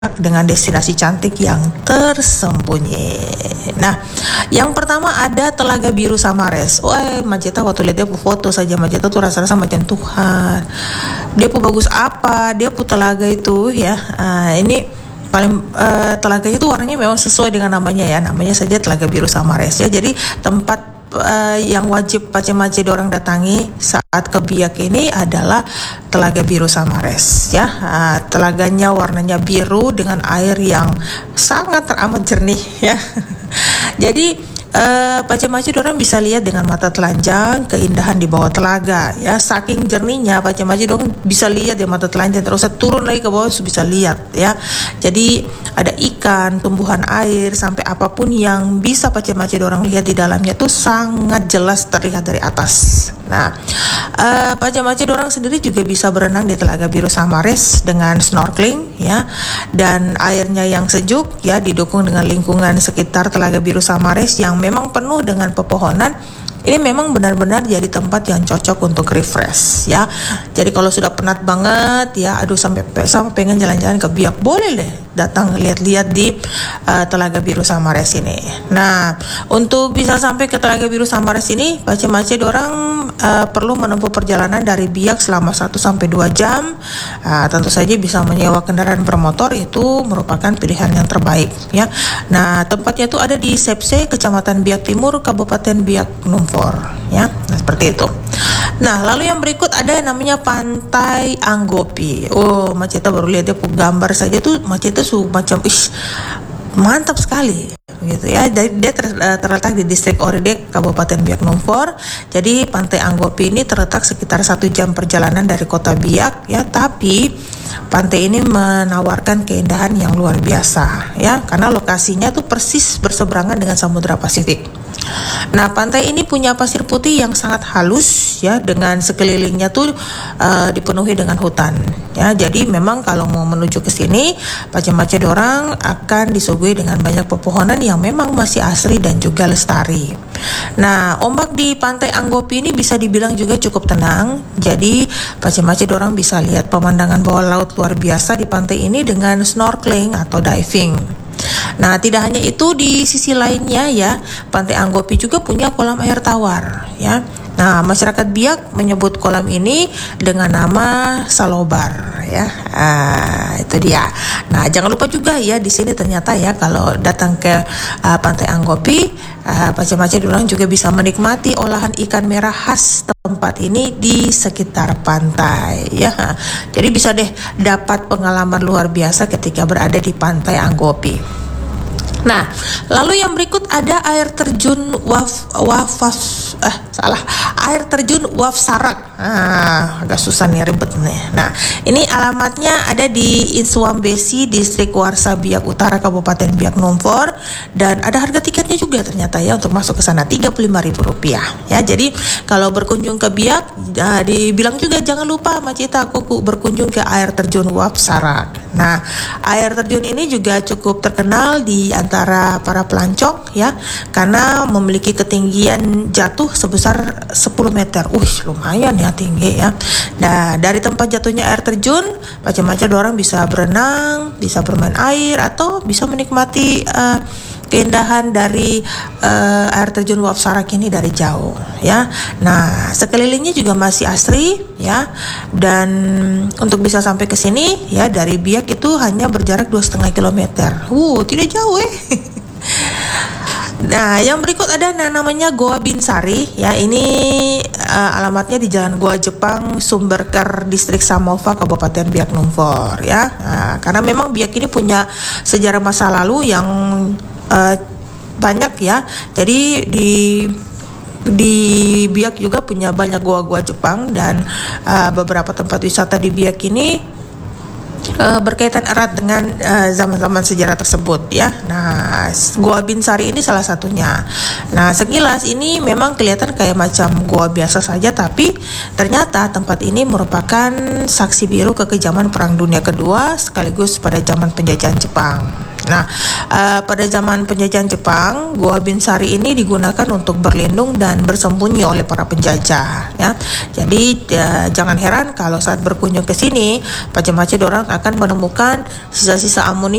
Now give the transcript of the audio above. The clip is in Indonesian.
dengan destinasi cantik yang tersembunyi. Nah, yang pertama ada Telaga Biru Samares. Wah, Majeta waktu lihat dia foto saja, Majeta tuh rasa-rasa macam Tuhan. Dia pun bagus apa? Dia pun telaga itu ya. Ini paling telaganya itu warnanya memang sesuai dengan namanya ya. Namanya saja Telaga Biru Samares ya. Jadi tempat yang wajib pace-mace orang datangi saat ke Biak ini adalah Telaga Biru Samares ya. Telaganya warnanya biru dengan air yang sangat teramat jernih ya. Jadi pace-mace orang bisa lihat dengan mata telanjang keindahan di bawah telaga ya. Saking jernihnya pace-mace orang bisa lihat di mata telanjang, terus turun lagi ke bawah bisa lihat ya. Jadi ada ikan, tumbuhan air, sampai apapun yang bisa pace-mace orang lihat di dalamnya tuh sangat jelas terlihat dari atas. Nah, pace-mace orang sendiri juga bisa berenang di Telaga Biru Samares dengan snorkeling ya, dan airnya yang sejuk ya, didukung dengan lingkungan sekitar Telaga Biru Samares yang memang penuh dengan pepohonan. Ini memang benar-benar jadi tempat yang cocok untuk refresh ya. Jadi kalau sudah penat banget ya, aduh sampai pengen jalan-jalan ke Biak, boleh deh datang lihat-lihat di Telaga Biru Samares ini. Nah, untuk bisa sampai ke Telaga Biru Samares ini, pace-mace dorang perlu menempuh perjalanan dari Biak selama 1 sampai 2 jam. Tentu saja bisa menyewa kendaraan bermotor, itu merupakan pilihan yang terbaik ya. Nah, tempatnya itu ada di Sepse, Kecamatan Biak Timur, Kabupaten Biak Numfor ya. Nah, seperti itu. Nah, lalu yang berikut ada yang namanya Pantai Anggopi. Oh, Maceta baru lihat dia gambar saja tuh, Maceta macam mantap sekali gitu ya. Dia terletak di distrik Oridek, Kabupaten Biak Numfor. Jadi Pantai Anggopi ini terletak sekitar 1 jam perjalanan dari kota Biak ya, tapi pantai ini menawarkan keindahan yang luar biasa ya, karena lokasinya tuh persis berseberangan dengan Samudra Pasifik. Nah, pantai ini punya pasir putih yang sangat halus ya, dengan sekelilingnya tuh dipenuhi dengan hutan ya. Jadi memang kalau mau menuju ke sini, pace-mace dorang akan disuguhi dengan banyak pepohonan yang memang masih asri dan juga lestari. Nah, ombak di Pantai Anggopi ini bisa dibilang juga cukup tenang. Jadi pace-mace dorang bisa lihat pemandangan bawah laut luar biasa di pantai ini dengan snorkeling atau diving. Nah, tidak hanya itu, di sisi lainnya ya, Pantai Anggopi juga punya kolam air tawar ya. Nah, masyarakat Biak menyebut kolam ini dengan nama Salobar ya. Itu dia. Nah, jangan lupa juga ya, di sini ternyata ya kalau datang ke Pantai Anggopi, pace-mace dorang juga bisa menikmati olahan ikan merah khas tempat ini di sekitar pantai ya. Jadi bisa deh dapat pengalaman luar biasa ketika berada di Pantai Anggopi. Nah, lalu yang berikut ada air terjun air terjun Waf Sarak. Agak susah nih, ribet nih. Nah, ini alamatnya ada di Inswambesi, distrik Warsa Biak Utara, Kabupaten Biak Numfor, dan ada harga tiketnya juga ternyata ya untuk masuk ke sana, Rp35.000 ya. Jadi kalau berkunjung ke Biak, dibilang juga jangan lupa Macita Kuku berkunjung ke air terjun Waf Sarak. Nah, air terjun ini juga cukup terkenal di antara para pelancong ya, karena memiliki ketinggian jatuh sebesar 10 meter. Lumayan ya tinggi ya. Nah, dari tempat jatuhnya air terjun, pace-mace dorang bisa berenang, bisa bermain air, atau bisa menikmati keindahan dari air terjun Waf Sarak ini dari jauh ya. Nah, sekelilingnya juga masih asri ya, dan untuk bisa sampai ke sini ya dari Biak itu hanya berjarak 2,5 kilometer. Tidak jauh Nah, yang berikut ada namanya Goa Binsari ya. Ini alamatnya di Jalan Goa Jepang, Sumberker, Distrik Samova, Kabupaten Biak Numfor ya. Karena memang Biak ini punya sejarah masa lalu yang banyak ya. Jadi di Biak juga punya banyak goa-goa Jepang, dan beberapa tempat wisata di Biak ini berkaitan erat dengan zaman-zaman sejarah tersebut ya. Nah, Goa Binsari ini salah satunya. Nah, sekilas ini memang kelihatan kayak macam goa biasa saja, tapi ternyata tempat ini merupakan saksi biru kekejaman Perang Dunia Kedua sekaligus pada zaman penjajahan Jepang. Nah, pada zaman penjajahan Jepang, Gua Binsari ini digunakan untuk berlindung dan bersembunyi oleh para penjajah, ya. Jadi jangan heran kalau saat berkunjung ke sini, macam-macam orang akan menemukan sisa-sisa amonium